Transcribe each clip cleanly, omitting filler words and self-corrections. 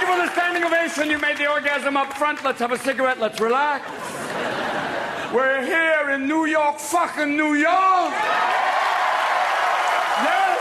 for the standing ovation. You made the orgasm up front. Let's have a cigarette. Let's relax. We're here in New York, fucking New York. Yes.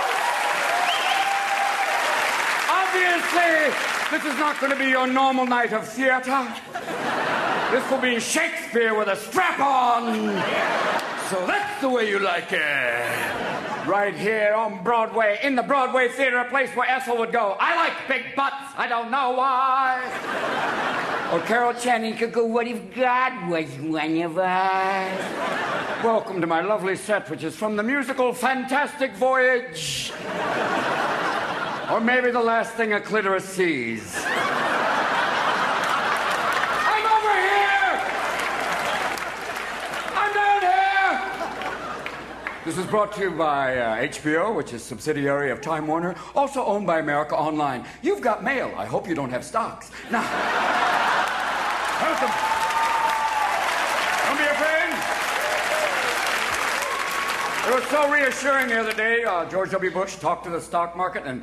Obviously, this is not going to be your normal night of theater. This will be Shakespeare with a strap on. So that's the way you like it. Right here on Broadway, in the Broadway Theater, a place where Ethel would go. I like big butts. I don't know why. Or Carol Channing could go, what if God was one of us? Welcome to my lovely set, which is from the musical Fantastic Voyage. Or maybe the last thing a clitoris sees. I'm over here! I'm down here! This is brought to you by HBO, which is a subsidiary of Time Warner, also owned by America Online. You've got mail. I hope you don't have stocks. Now, welcome. Don't be afraid. It was so reassuring the other day. George W. Bush talked to the stock market and...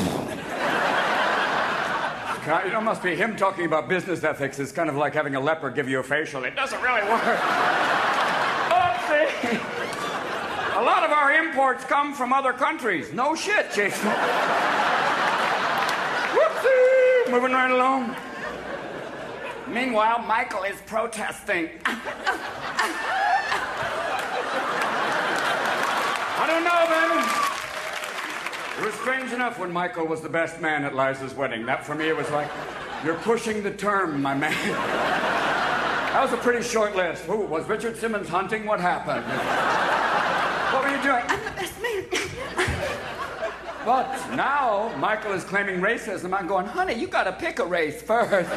You know, it must be him talking about business ethics. It's kind of like having a leper give you a facial. It doesn't really work. Oopsie. A lot of our imports come from other countries. No shit, Jason. Whoopsie. Moving right along. Meanwhile, Michael is protesting. I don't know, baby. It was strange enough when Michael was the best man at Liza's wedding. That, for me, it was like, you're pushing the term, my man. That was a pretty short list. Who, was Richard Simmons hunting? What happened? What were you doing? I'm the best man. But now, Michael is claiming racism. I'm going, honey, you gotta pick a race first.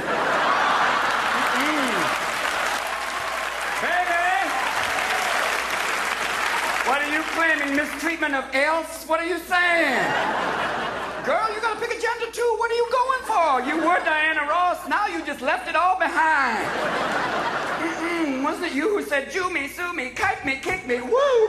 Baby! What are you claiming? Mistreatment of else? What are you saying? Girl, you gotta pick a gender too. What are you going for? You were Diana Ross. Now you just left it all behind. Wasn't it you who said, Jew me, sue me, kite me, kick me, woo?